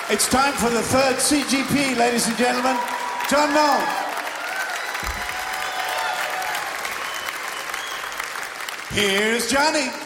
It's time for the third CGP, ladies and gentlemen. John Noll. Here's Johnny.